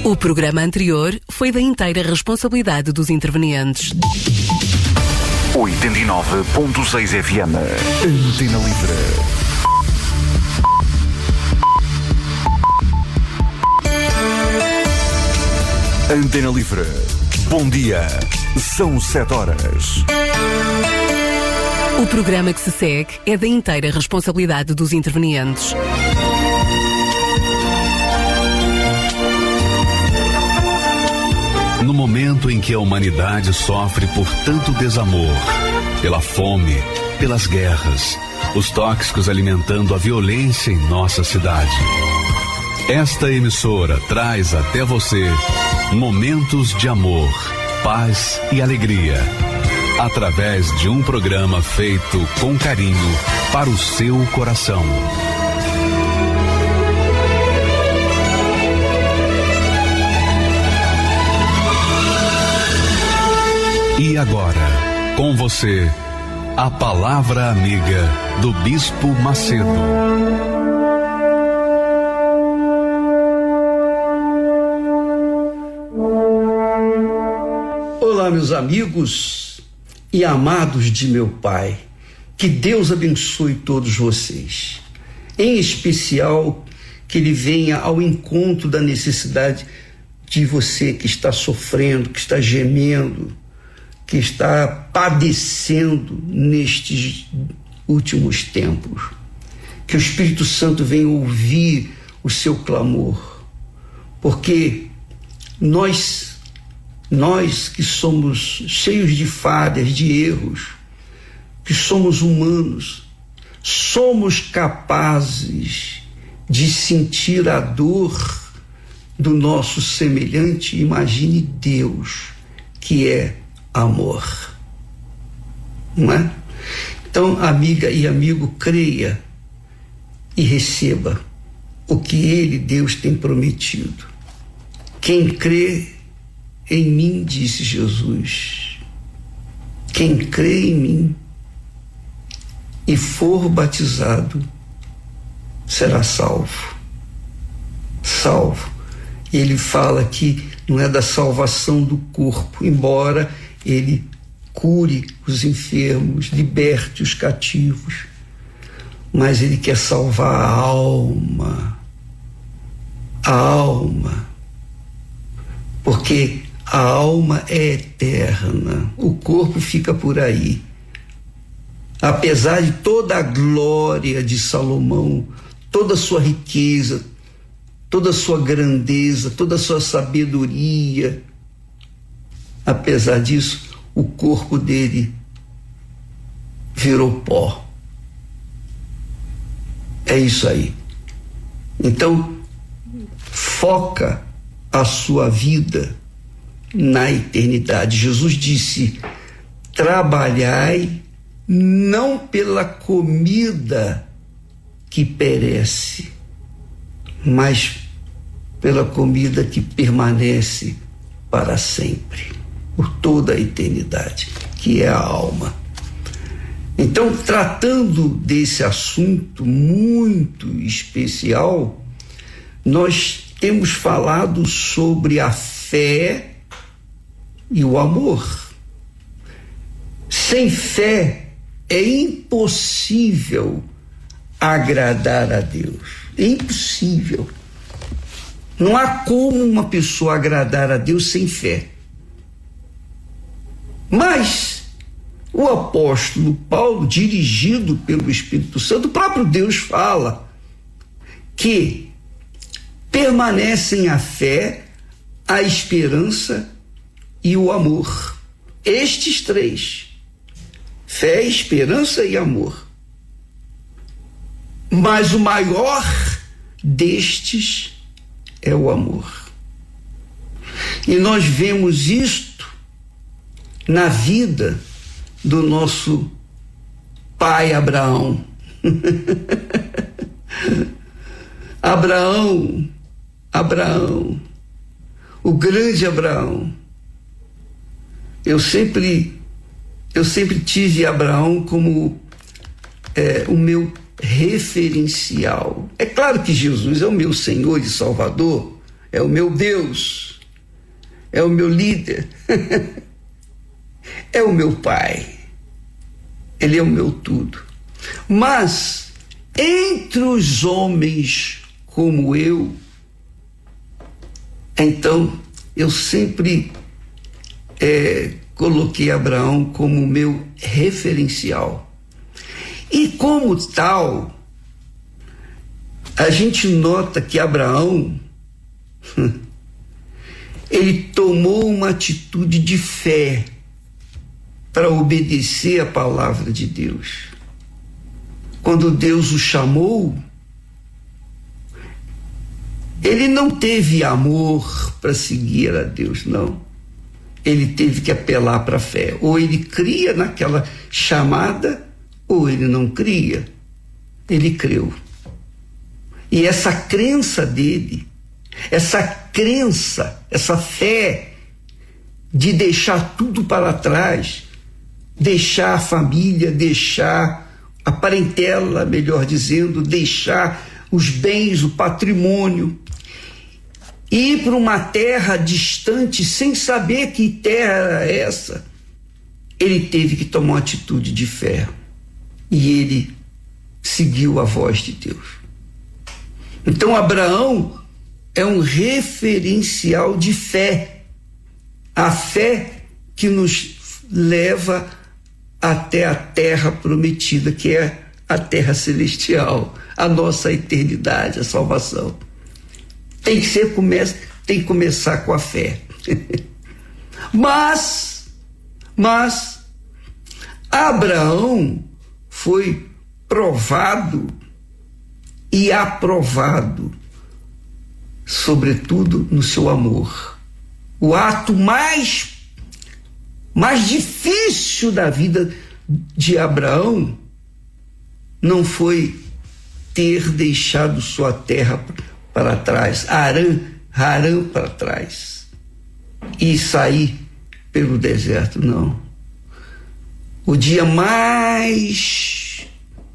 O programa anterior foi da inteira responsabilidade dos intervenientes. 89.6 FM. Antena Livre. Antena Livre. Bom dia. São 7 horas. O programa que se segue é da inteira responsabilidade dos intervenientes. No momento em que a humanidade sofre por tanto desamor, pela fome, pelas guerras, os tóxicos alimentando a violência em nossa cidade, esta emissora traz até você momentos de amor, paz e alegria, através de um programa feito com carinho para o seu coração. E agora, com você, a palavra amiga do Bispo Macedo. Olá, meus amigos e amados de meu Pai. Que Deus abençoe todos vocês. Em especial, que Ele venha ao encontro da necessidade de você que está sofrendo, que está gemendo, que está padecendo nestes últimos tempos. Que o Espírito Santo venha ouvir o seu clamor, porque nós que somos cheios de falhas, de erros, que somos humanos, somos capazes de sentir a dor do nosso semelhante. Imagine Deus, que é amor, não é? Então, amiga e amigo, creia e receba o que Ele, Deus, tem prometido. Quem crê em mim, disse Jesus, quem crê em mim e for batizado será salvo. Salvo. E Ele fala que não é da salvação do corpo, embora Ele cure os enfermos, liberte os cativos, mas Ele quer salvar a alma, porque a alma é eterna, o corpo fica por aí. Apesar de toda a glória de Salomão, toda a sua riqueza, toda a sua grandeza, toda a sua sabedoria, apesar disso, o corpo dele virou pó. É isso aí. Então, foca a sua vida na eternidade. Jesus disse: trabalhai não pela comida que perece, mas pela comida que permanece para sempre, por toda a eternidade, que é a alma. Então, tratando desse assunto muito especial, nós temos falado sobre a fé e o amor. Sem fé é impossível agradar a Deus. É impossível. Não há como uma pessoa agradar a Deus sem fé. Mas o apóstolo Paulo, dirigido pelo Espírito Santo, o próprio Deus fala que permanecem a fé, a esperança e o amor. Estes três: fé, esperança e amor. Mas o maior destes é o amor. E nós vemos isto na vida do nosso pai Abraão. Abraão, o grande Abraão. Eu sempre tive Abraão como o meu referencial. É claro que Jesus é o meu Senhor e Salvador, é o meu Deus, é o meu líder, é o meu pai, ele é o meu tudo. Mas entre os homens como eu, então eu sempre coloquei Abraão como meu referencial. E como tal, a gente nota que Abraão ele tomou uma atitude de fé para obedecer a palavra de Deus. Quando Deus o chamou, ele não teve amor para seguir a Deus, não. Ele teve que apelar para a fé. Ou ele cria naquela chamada, ou ele não cria. Ele creu. E essa crença dele, essa fé de deixar tudo para trás, deixar a família, deixar a parentela, melhor dizendo, deixar os bens, o patrimônio, ir para uma terra distante sem saber que terra era essa, ele teve que tomar uma atitude de fé e ele seguiu a voz de Deus. Então Abraão é um referencial de fé, a fé que nos leva até a terra prometida, que é a terra celestial, a nossa eternidade, a salvação. Tem que começar com a fé. Mas Abraão foi provado e aprovado, sobretudo no seu amor. O ato mais difícil da vida de Abraão não foi ter deixado sua terra para trás, Harã para trás, e sair pelo deserto, não. O dia mais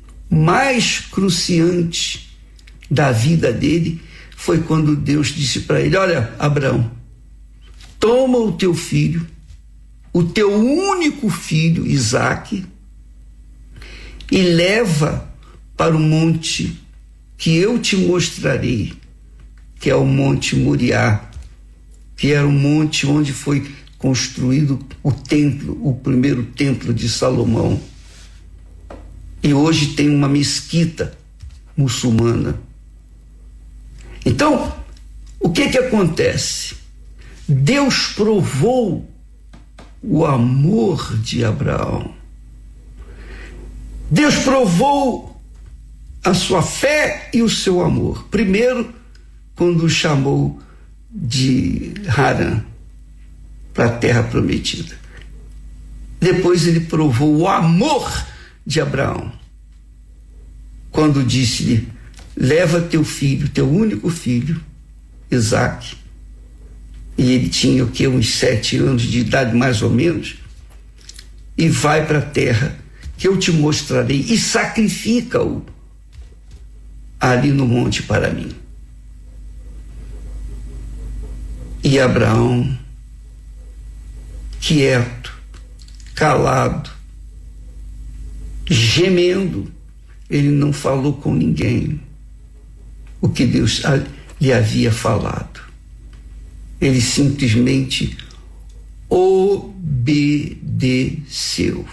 cruciante da vida dele foi quando Deus disse para ele: olha, Abraão, toma o teu filho, o teu único filho, Isaque, e leva para o monte que eu te mostrarei, que é o Monte Moriá, que era o monte onde foi construído o templo, o primeiro templo de Salomão. E hoje tem uma mesquita muçulmana. Então, o que acontece? Deus provou o amor de Abraão. Deus provou a sua fé e o seu amor. Primeiro, quando o chamou de Harã para a terra prometida. Depois ele provou o amor de Abraão, quando disse-lhe: leva teu filho, teu único filho, Isaque, e ele tinha uns 7 anos de idade mais ou menos, e vai para a terra que eu te mostrarei, e sacrifica-o ali no monte para mim. E Abraão, quieto, calado, gemendo, ele não falou com ninguém o que Deus lhe havia falado. Ele simplesmente obedeceu.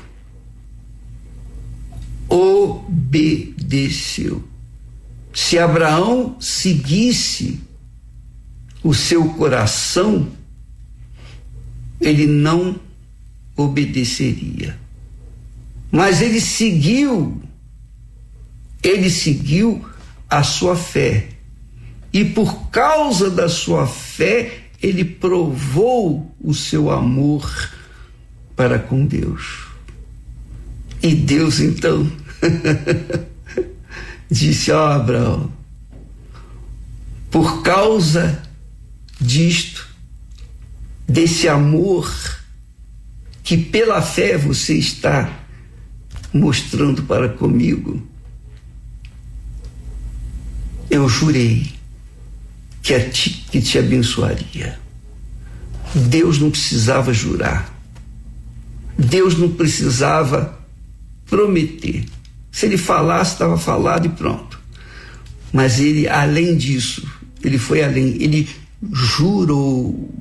Obedeceu. Se Abraão seguisse o seu coração, ele não obedeceria. Mas ele seguiu a sua fé. E por causa da sua fé, ele provou o seu amor para com Deus. E Deus, então, disse: ó, Abraão, por causa disto, desse amor que pela fé você está mostrando para comigo, eu jurei que te abençoaria. Deus não precisava jurar. Deus não precisava prometer. Se ele falasse, estava falado e pronto. Mas ele, além disso, ele foi além. Ele jurou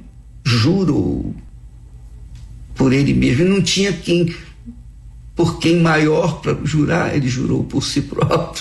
por ele mesmo. Ele não tinha por quem maior para jurar, ele jurou por si próprio.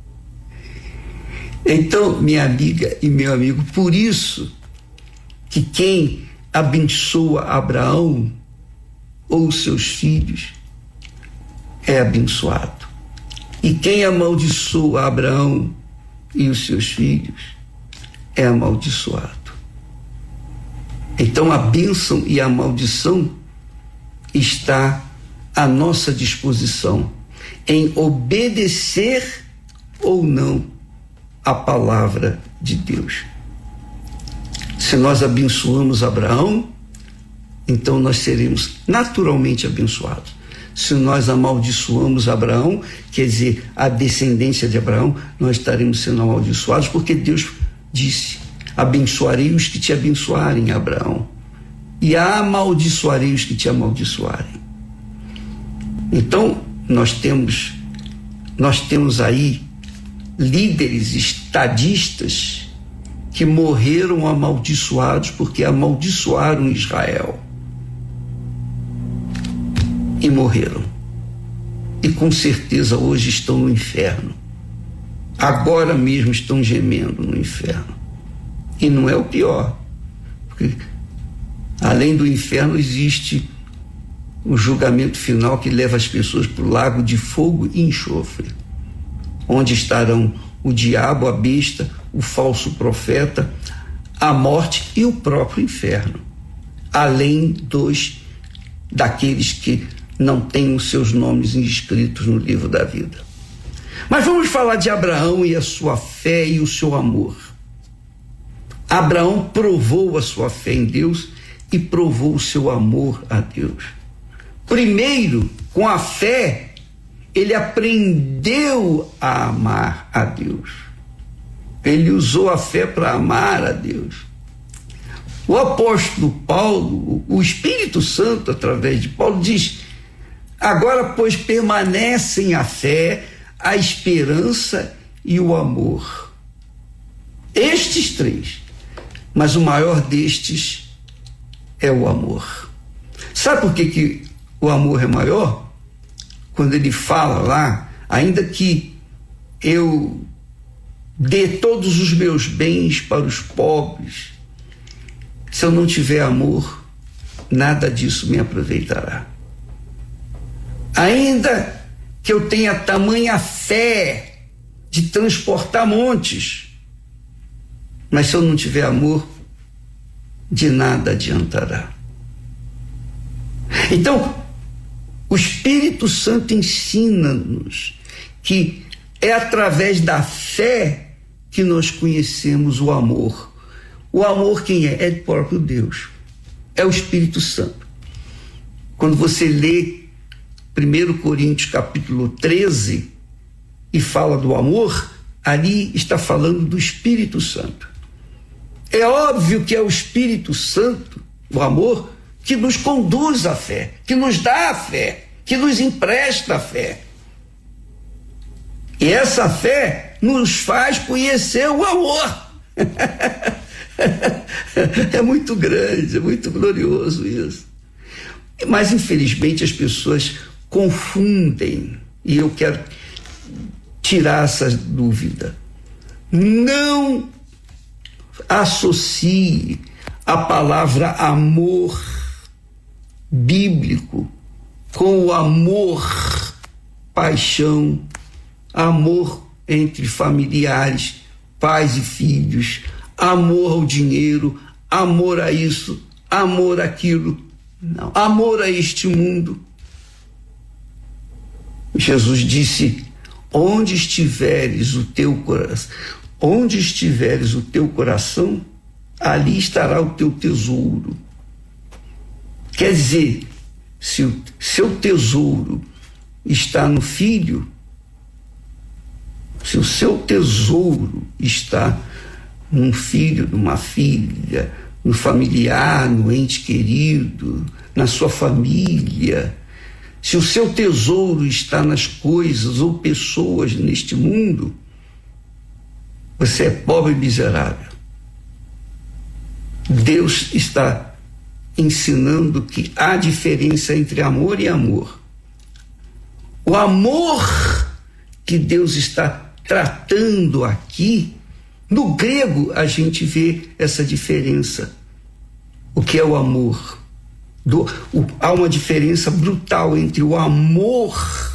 Então, minha amiga e meu amigo, por isso que quem abençoa Abraão ou seus filhos é abençoado. E quem amaldiçoa Abraão e os seus filhos é amaldiçoado. Então a bênção e a maldição está à nossa disposição em obedecer ou não a palavra de Deus. Se nós abençoamos Abraão, então nós seremos naturalmente abençoados. Se nós amaldiçoamos Abraão, quer dizer, a descendência de Abraão, nós estaremos sendo amaldiçoados, porque Deus disse: abençoarei os que te abençoarem, Abraão, e amaldiçoarei os que te amaldiçoarem. Então, nós temos aí líderes estadistas que morreram amaldiçoados porque amaldiçoaram Israel. E morreram. E com certeza hoje estão no inferno. Agora mesmo estão gemendo no inferno. E não é o pior. Porque além do inferno existe o julgamento final que leva as pessoas para o lago de fogo e enxofre, onde estarão o diabo, a besta, o falso profeta, a morte e o próprio inferno, além daqueles que não têm os seus nomes inscritos no livro da vida. Mas vamos falar de Abraão e a sua fé e o seu amor. Abraão provou a sua fé em Deus e provou o seu amor a Deus. Primeiro, com a fé, ele aprendeu a amar a Deus. Ele usou a fé para amar a Deus. O apóstolo Paulo, o Espírito Santo, através de Paulo, diz: agora, pois, permanecem a fé, a esperança e o amor. Estes três. Mas o maior destes é o amor. Sabe por que o amor é maior? Quando ele fala lá: ainda que eu dê todos os meus bens para os pobres, se eu não tiver amor, nada disso me aproveitará. Ainda que eu tenha tamanha fé de transportar montes, mas se eu não tiver amor, de nada adiantará. Então, o Espírito Santo ensina-nos que é através da fé que nós conhecemos o amor. O amor quem é? É do próprio Deus. É o Espírito Santo. Quando você lê 1 Coríntios capítulo 13 e fala do amor, ali está falando do Espírito Santo. É óbvio que é o Espírito Santo, o amor, que nos conduz à fé, que nos dá a fé, que nos empresta a fé. E essa fé nos faz conhecer o amor. É muito grande, é muito glorioso isso. Mas, infelizmente, as pessoas confundem, e eu quero tirar essa dúvida. Não associe a palavra amor bíblico com o amor, paixão, amor entre familiares, pais e filhos, amor ao dinheiro, amor a isso, amor àquilo. Não, amor a este mundo. Jesus disse: onde estiveres o teu coração, ali estará o teu tesouro. Quer dizer, se o seu tesouro está no filho, se o seu tesouro está num filho, numa filha, no familiar, no ente querido, na sua família, se o seu tesouro está nas coisas ou pessoas neste mundo, você é pobre e miserável. Deus está ensinando que há diferença entre amor e amor. O amor que Deus está tratando aqui, no grego a gente vê essa diferença. O que é o amor? Há uma diferença brutal entre o amor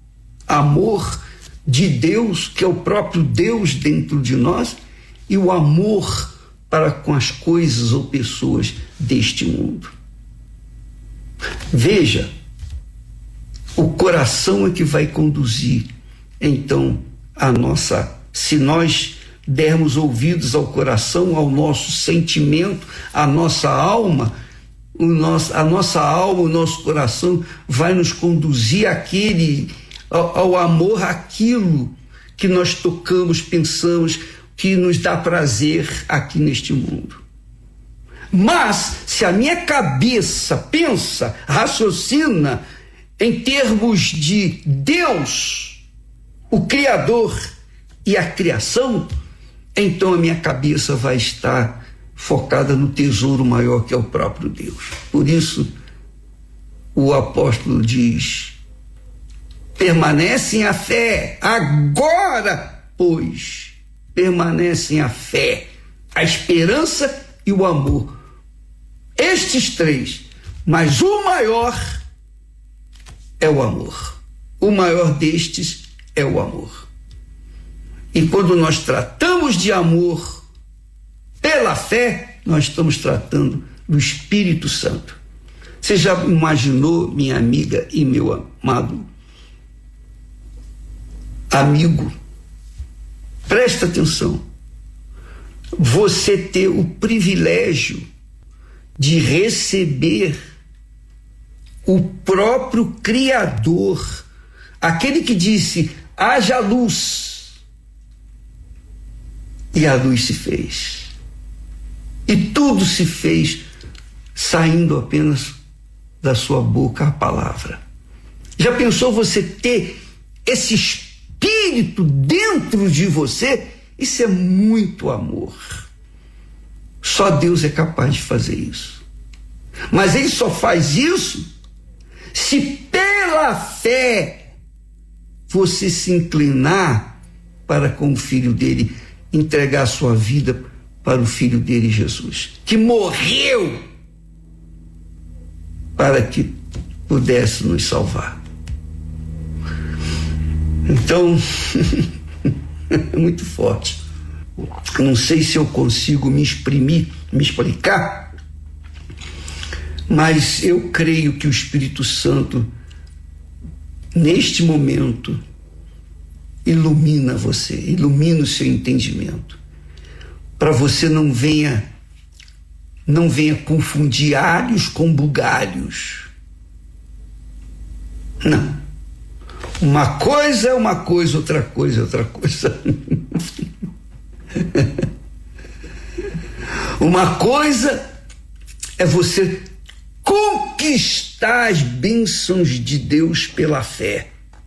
de Deus, que é o próprio Deus dentro de nós, e o amor para com as coisas ou pessoas deste mundo. Veja, o coração é que vai conduzir, então, se nós dermos ouvidos ao coração, ao nosso sentimento, à nossa alma, a nossa alma, o nosso coração vai nos conduzir ao amor, aquilo que nós tocamos, pensamos, que nos dá prazer aqui neste mundo. Mas, se a minha cabeça pensa, raciocina em termos de Deus, o Criador e a criação, então a minha cabeça vai estar focada no tesouro maior que é o próprio Deus. Por isso, o apóstolo diz: permanecem a fé, agora, pois, permanecem a fé, a esperança e o amor. Estes três, mas o maior é o amor. O maior destes é o amor. E quando nós tratamos de amor pela fé, nós estamos tratando do Espírito Santo. Você já imaginou, minha amiga e meu amado amigo, presta atenção, você ter o privilégio de receber o próprio Criador, aquele que disse: haja luz, e a luz se fez. E tudo se fez saindo apenas da sua boca a palavra. Já pensou você ter esse Espírito dentro de você? Isso é muito amor. Só Deus é capaz de fazer isso. Mas Ele só faz isso se pela fé você se inclinar para com o Filho dele, entregar a sua vida para o Filho dele, Jesus, que morreu para que pudesse nos salvar. Então, é muito forte. Não sei se eu consigo me explicar, mas eu creio que o Espírito Santo, neste momento, ilumina você, ilumina o seu entendimento, para você não venha confundir alhos com bugalhos. Não. Uma coisa é uma coisa, outra coisa é outra coisa. Uma coisa é você conquistar as bênçãos de Deus pela fé.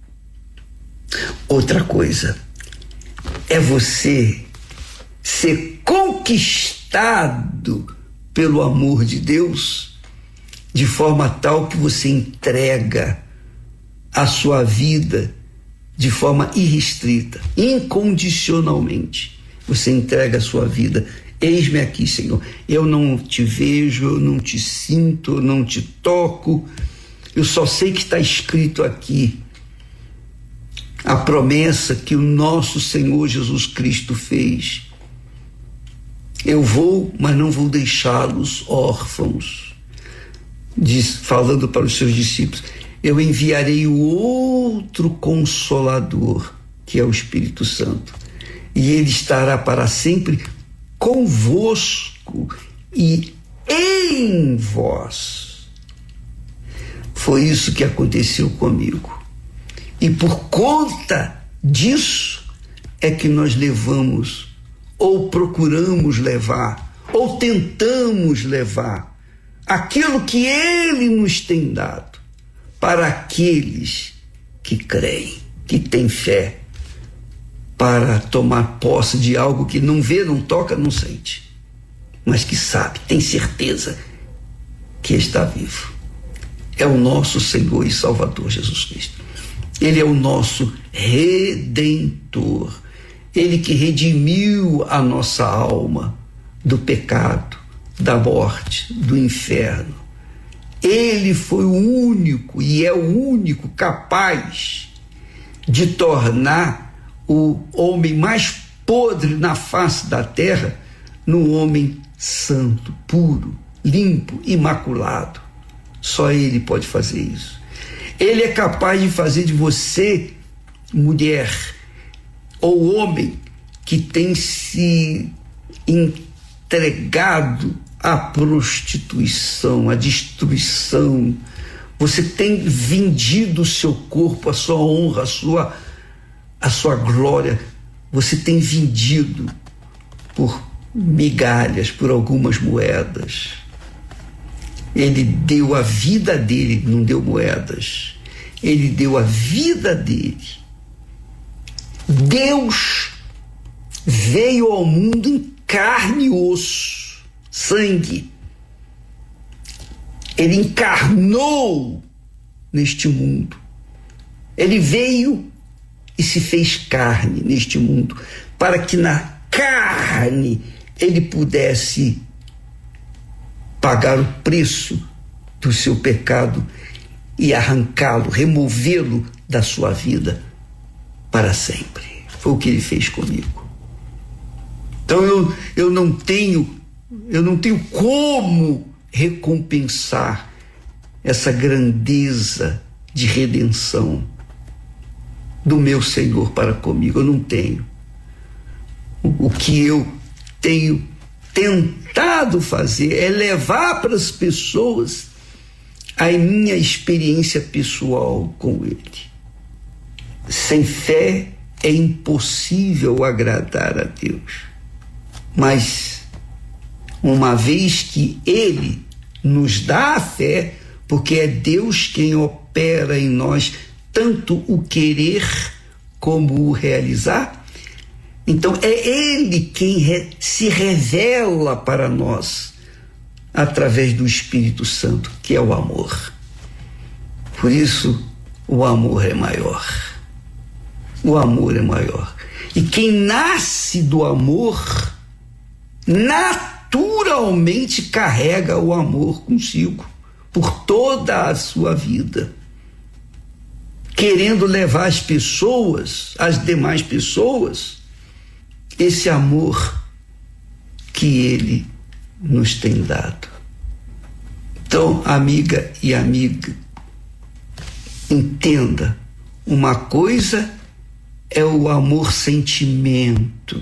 Outra coisa é você ser conquistado pelo amor de Deus de forma tal que você entrega a sua vida de forma irrestrita, incondicionalmente. Você entrega a sua vida. Eis-me aqui, Senhor. Eu não te vejo, eu não te sinto, eu não te toco. Eu só sei que está escrito aqui a promessa que o nosso Senhor Jesus Cristo fez. Eu vou, mas não vou deixá-los órfãos. Falando para os seus discípulos: eu enviarei o outro Consolador, que é o Espírito Santo, e ele estará para sempre convosco e em vós. Foi isso que aconteceu comigo. E por conta disso é que nós levamos ou procuramos levar, ou tentamos levar aquilo que Ele nos tem dado para aqueles que creem, que têm fé, para tomar posse de algo que não vê, não toca, não sente, mas que sabe, tem certeza que está vivo. É o nosso Senhor e Salvador Jesus Cristo. Ele é o nosso Redentor. Ele que redimiu a nossa alma do pecado, da morte, do inferno. Ele foi o único e é o único capaz de tornar o homem mais podre na face da terra num homem santo, puro, limpo, imaculado. Só Ele pode fazer isso. Ele é capaz de fazer de você, mulher ou homem, que tem se entregado à prostituição, à destruição. Você tem vendido o seu corpo, a sua honra, a sua glória. Você tem vendido por migalhas, por algumas moedas. Ele deu a vida dele, não deu moedas. Ele deu a vida dele. Deus veio ao mundo em carne e osso, sangue. Ele encarnou neste mundo. Ele veio e se fez carne neste mundo, para que na carne ele pudesse pagar o preço do seu pecado e arrancá-lo, removê-lo da sua vida para sempre. Foi o que ele fez comigo. Então eu não tenho como recompensar essa grandeza de redenção do meu Senhor para comigo. Eu não tenho. O que eu tenho tentado fazer é levar para as pessoas a minha experiência pessoal com Ele. Sem fé é impossível agradar a Deus. Mas, uma vez que Ele nos dá a fé, porque é Deus quem opera em nós tanto o querer como o realizar, então é Ele quem se revela para nós através do Espírito Santo, que é o amor. Por isso, o amor é maior. O amor é maior. E quem nasce do amor, naturalmente carrega o amor consigo, por toda a sua vida, querendo levar as pessoas, as demais pessoas, esse amor que Ele nos tem dado. Então, amiga e amigo, entenda, uma coisa é o amor sentimento,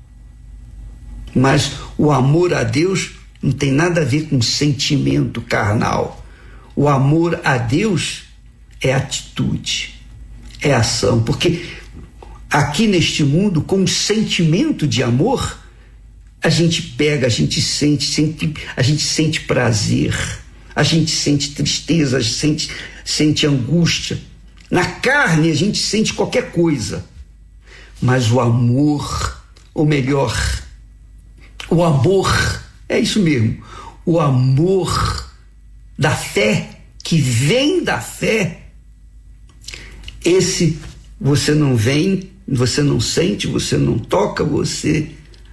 mas o amor a Deus não tem nada a ver com sentimento carnal. O amor a Deus é atitude, é ação, porque aqui neste mundo, com o sentimento de amor, a gente pega, a gente sente prazer, a gente sente tristeza, a gente sente angústia. Na carne a gente sente qualquer coisa, mas o amor, ou melhor, o amor, é isso mesmo, o amor da fé, que vem da fé, esse você não vem, você não sente, você não toca, você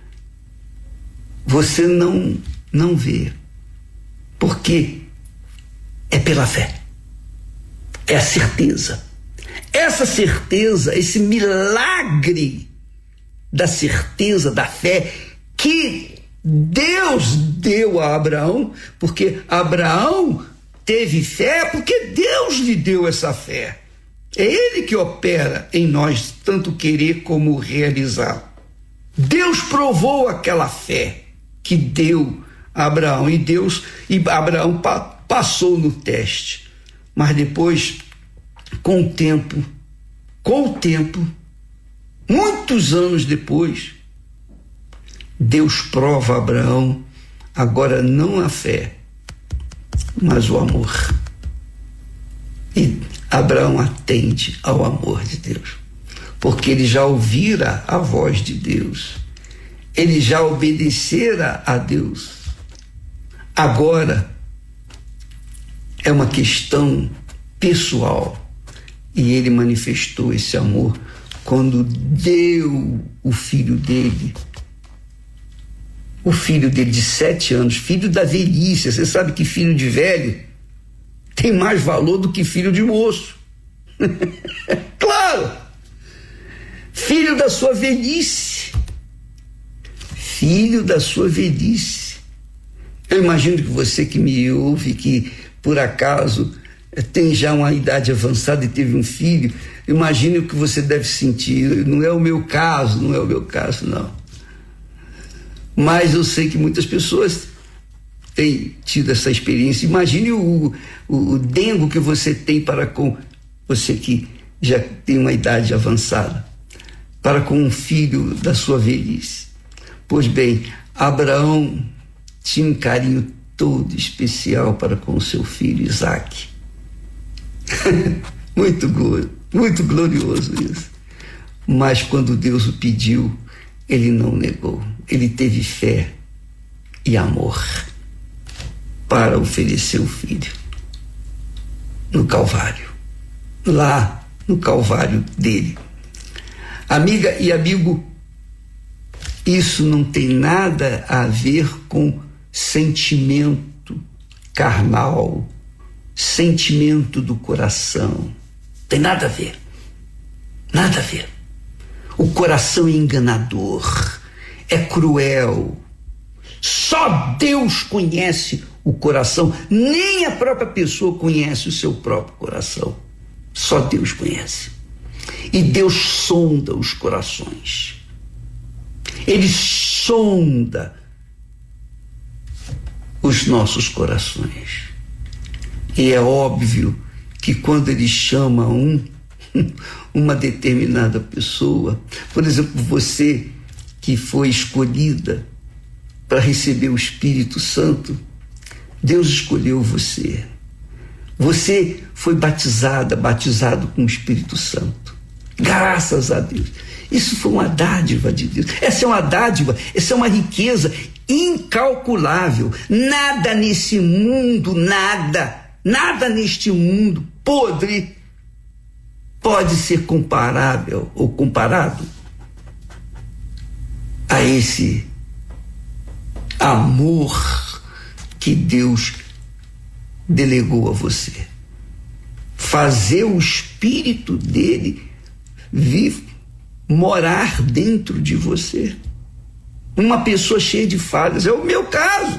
não vê. Porque é pela fé. É a certeza. Essa certeza, esse milagre da certeza, da fé que Deus deu a Abraão, porque Abraão teve fé porque Deus lhe deu essa fé. É Ele que opera em nós, tanto querer como realizar. Deus provou aquela fé que deu a Abraão, e Abraão passou no teste. Mas depois, com o tempo, muitos anos depois, Deus prova a Abraão, agora não a fé, mas o amor. E Abraão atende ao amor de Deus, porque ele já ouvira a voz de Deus, ele já obedecera a Deus. Agora é uma questão pessoal, e ele manifestou esse amor quando deu o filho dele de 7 anos, filho da velhice. Você sabe que filho de velho tem mais valor do que filho de moço. Claro! Filho da sua velhice. Filho da sua velhice. Eu imagino que você que me ouve, que por acaso tem já uma idade avançada e teve um filho, imagine o que você deve sentir. Não é o meu caso, não. Mas eu sei que muitas pessoas têm tido essa experiência. Imagine o dengo que você tem para com você que já tem uma idade avançada, para com um filho da sua velhice. Pois bem, Abraão tinha um carinho todo especial para com o seu filho Isaque. Muito glorioso isso. Mas quando Deus o pediu, ele não negou. Ele teve fé e amor para oferecer o filho no Calvário, lá no Calvário dele. Amiga e amigo, isso não tem nada a ver com sentimento carnal, sentimento do coração. Tem nada a ver. Nada a ver. O coração é enganador, é cruel. Só Deus conhece o coração, nem a própria pessoa conhece o seu próprio coração. Só Deus conhece. E Deus sonda os corações. Ele sonda os nossos corações. E é óbvio que quando ele chama uma determinada pessoa, por exemplo, você que foi escolhida para receber o Espírito Santo, Deus escolheu você. Você foi batizado com o Espírito Santo. Graças a Deus. Isso foi uma dádiva de Deus. Essa é uma dádiva, essa é uma riqueza incalculável. Nada nesse mundo, nada neste mundo podre pode ser comparável ou comparado a esse amor que Deus delegou a você. Fazer o Espírito dele morar dentro de você. Uma pessoa cheia de falhas. É o meu caso.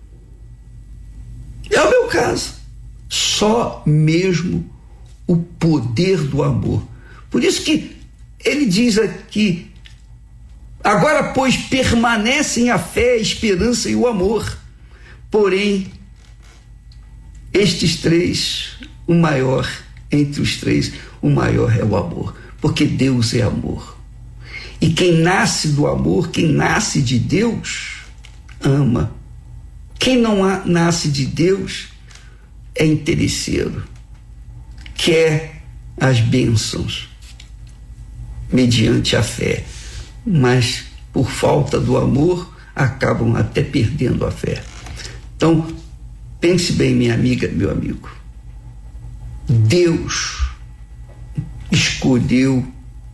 Só mesmo o poder do amor. Por isso que ele diz aqui: agora, pois, permanecem a fé, a esperança e o amor. Porém, estes três, entre os três, o maior é o amor. Porque Deus é amor. E quem nasce do amor, quem nasce de Deus, ama. Quem não nasce de Deus é interesseiro. Quer as bênçãos mediante a fé, mas por falta do amor acabam até perdendo a fé. Então, pense bem, minha amiga, meu amigo. Deus escolheu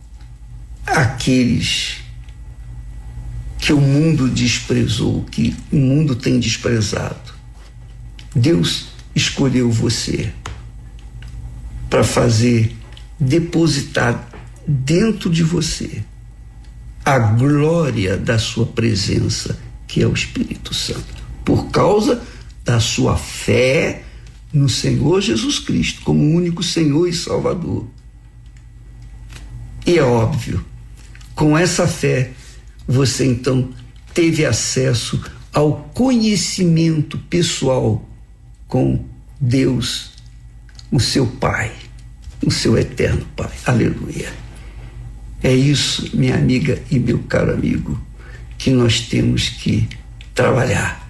aqueles que o mundo desprezou, que o mundo tem desprezado. Deus escolheu você para depositar dentro de você a glória da sua presença, que é o Espírito Santo, por causa da sua fé no Senhor Jesus Cristo, como único Senhor e Salvador. E é óbvio, com essa fé, você então teve acesso ao conhecimento pessoal com Deus, o seu Pai, o seu eterno Pai. Aleluia. É isso, minha amiga e meu caro amigo, que nós temos que trabalhar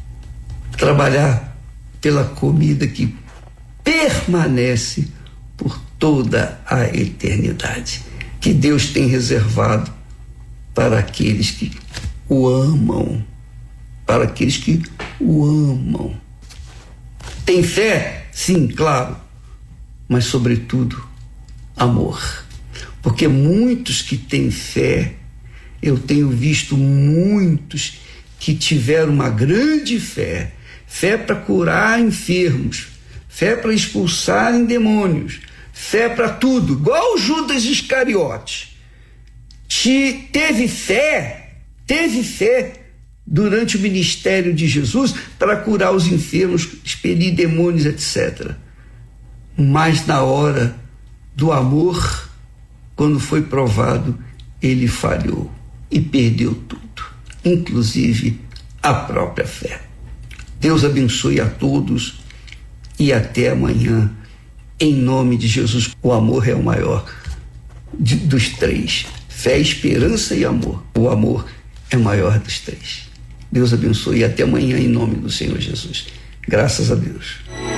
pela comida que permanece por toda a eternidade, que Deus tem reservado para aqueles que o amam, Tem fé? Sim, claro, mas sobretudo amor, porque muitos que têm fé, eu tenho visto muitos que tiveram uma grande fé para curar enfermos, fé para expulsarem demônios, fé para tudo, igual Judas Iscariote. Teve fé durante o ministério de Jesus para curar os enfermos, expelir demônios, etc. Mas na hora do amor, quando foi provado, ele falhou e perdeu tudo, inclusive a própria fé. Deus abençoe a todos e até amanhã, em nome de Jesus. O amor é o maior dos três: fé, esperança e amor. O amor é o maior dos três. Deus abençoe e até amanhã, em nome do Senhor Jesus. Graças a Deus.